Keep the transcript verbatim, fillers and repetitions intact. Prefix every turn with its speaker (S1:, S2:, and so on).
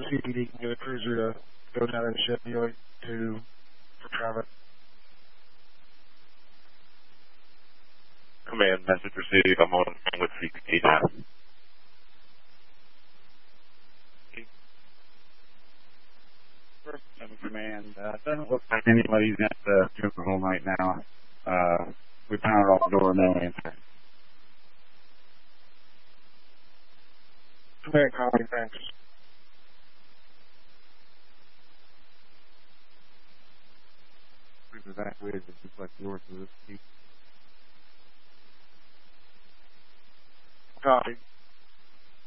S1: C P D can get a cruiser to go down and ship you to for Travis.
S2: Command, message received. I'm on with C P D now.
S3: First Command, uh, it doesn't look like anybody's at the trooper home right now. Uh, we pounded off the door, no answer.
S1: Command, copy, thanks.
S3: We've evacuated the duplex north of this peak.
S1: Copy.